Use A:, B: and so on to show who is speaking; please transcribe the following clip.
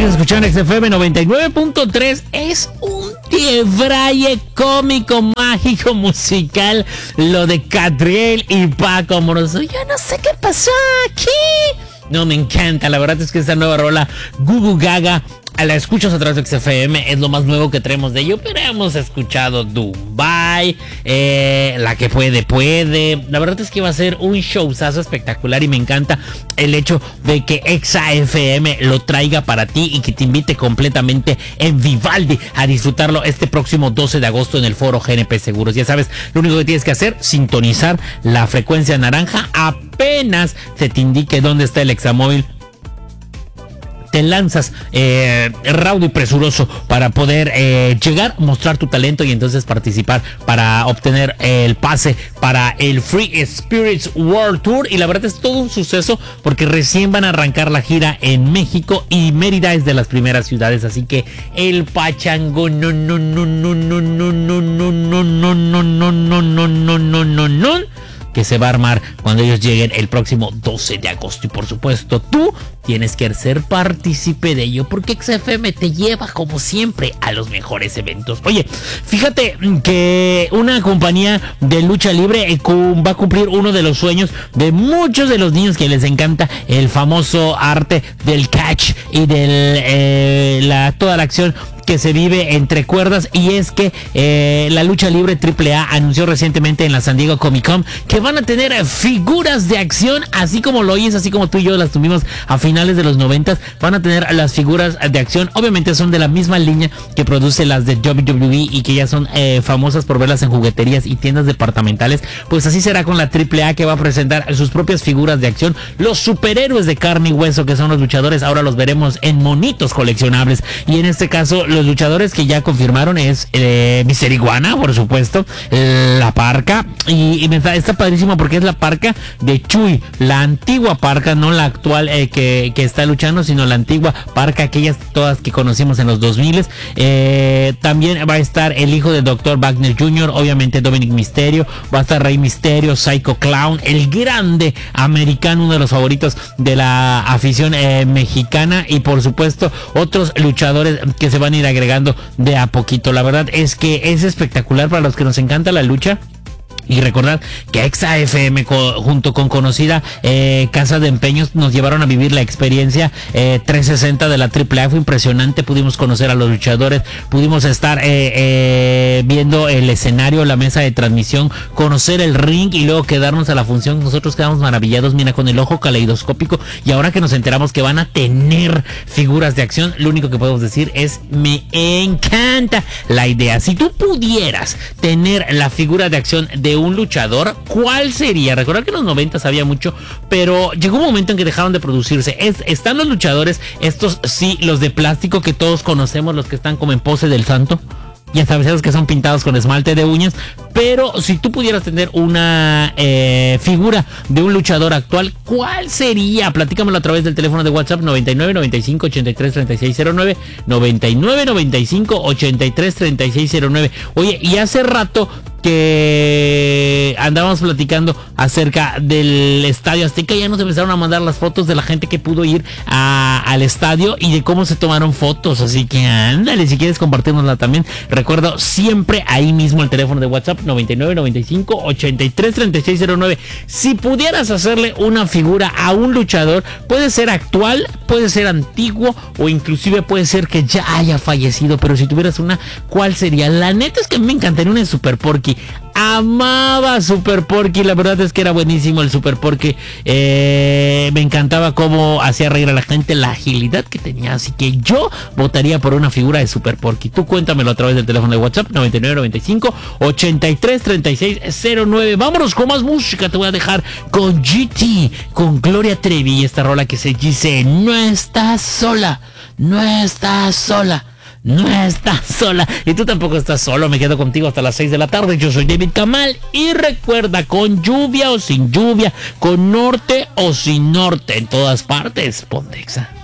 A: Sigues escuchando XFM 99.3. Es un quebraye cómico, mágico, musical. Lo de Catriel y Paco Amoroso. Yo no sé qué pasó aquí. No, me encanta. La verdad es que esta nueva rola, Gugu Gaga, la escuchas a través de XFM, es lo más nuevo que traemos de ello, pero hemos escuchado Dubai, La que puede. La verdad es que va a ser un showzazo espectacular y me encanta el hecho de que XFM lo traiga para ti y que te invite completamente en Vivaldi a disfrutarlo este próximo 12 de agosto en el foro GNP Seguros. Ya sabes, lo único que tienes que hacer, sintonizar la frecuencia naranja. Apenas se te indique dónde está el examóvil, te lanzas raudo y presuroso para poder llegar, mostrar tu talento y entonces participar para obtener el pase para el Free Spirits World Tour. Y la verdad es todo un suceso porque recién van a arrancar la gira en México y Mérida es de las primeras ciudades, así que el pachango que se va a armar cuando ellos lleguen el próximo 12 de agosto. Y por supuesto, tú tienes que ser partícipe de ello, porque XFM te lleva, como siempre, a los mejores eventos. Oye, fíjate que una compañía de lucha libre va a cumplir uno de los sueños de muchos de los niños que les encanta el famoso arte del catch y de toda la acción que se vive entre cuerdas, y es que la lucha libre AAA anunció recientemente en la San Diego Comic Con que van a tener figuras de acción, así como lo oyes, así como tú y yo las tuvimos a finales de los 90. Van a tener las figuras de acción, obviamente son de la misma línea que produce las de WWE y que ya son famosas por verlas en jugueterías y tiendas departamentales. Pues así será con la AAA, que va a presentar sus propias figuras de acción. Los superhéroes de carne y hueso que son los luchadores, ahora los veremos en monitos coleccionables, y en este caso los luchadores que ya confirmaron es Mister Iguana, por supuesto, la Parca, y está padrísimo porque es la Parca de Chuy, la antigua Parca, no la actual que está luchando, sino la antigua Parca, aquellas todas que conocimos en los 2000. También va a estar el hijo del Dr. Wagner Jr., obviamente Dominic Mysterio, va a estar Rey Mysterio, Psycho Clown, el grande americano, uno de los favoritos de la afición mexicana, y por supuesto otros luchadores que se van a ir agregando de a poquito. La verdad es que es espectacular para los que nos encanta la lucha. Y recordad que XFM junto con conocida Casa de Empeños nos llevaron a vivir la experiencia 360 de la AAA. Fue impresionante, pudimos conocer a los luchadores, pudimos estar viendo el escenario, la mesa de transmisión, conocer el ring y luego quedarnos a la función. Nosotros quedamos maravillados, mira, con el ojo caleidoscópico, y ahora que nos enteramos que van a tener figuras de acción, lo único que podemos decir es me encanta la idea. Si tú pudieras tener la figura de acción de un luchador, ¿cuál sería? Recordad que en los 90 había mucho, pero llegó un momento en que dejaron de producirse. Están los luchadores, estos sí, los de plástico que todos conocemos, los que están como en pose del santo. Ya sabes, esos que son pintados con esmalte de uñas. Pero si tú pudieras tener una figura de un luchador actual, ¿cuál sería? Platícamelo a través del teléfono de WhatsApp 99 95 83 36 09, 99 95 83 36 09. Oye, y hace rato que andábamos platicando acerca del Estadio Azteca, ya nos empezaron a mandar las fotos de la gente que pudo ir al estadio y de cómo se tomaron fotos, así que ándale, si quieres compartirnosla también. Recuerdo siempre ahí mismo el teléfono de WhatsApp 99 95 83 36 09. Si pudieras hacerle una figura a un luchador, puede ser actual, puede ser antiguo o inclusive puede ser que ya haya fallecido, pero si tuvieras una, ¿cuál sería? La neta es que me encantaría una de Super Porky. Amaba Super Porky, la verdad es que era buenísimo el Super Porky. Me encantaba cómo hacía reír a la gente, la agilidad que tenía, así que yo votaría por una figura de Super Porky. Tú cuéntamelo a través del teléfono de WhatsApp 99 95 83 36 09. Vámonos con más música. Te voy a dejar con GT, con Gloria Trevi, y esta rola que se dice No estás sola, no estás sola, no estás sola. Y tú tampoco estás solo. Me quedo contigo hasta las 6 de la tarde. Yo soy David Kamal. Y recuerda, con lluvia o sin lluvia, con norte o sin norte, en todas partes, Pontexa.